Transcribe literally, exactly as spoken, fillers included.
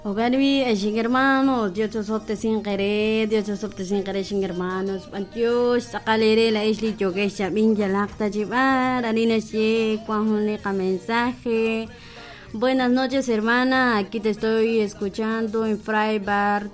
Hogarvi, shin hermanos, Dios te sopte sin querer, Dios te sopte sin querer, shin hermanos. Dios, sacaré la isla yo que ya vin ya lacta llevar, harina she, cuajoneca mensaje. Buenas noches, hermana. Aquí te estoy escuchando en Freibar,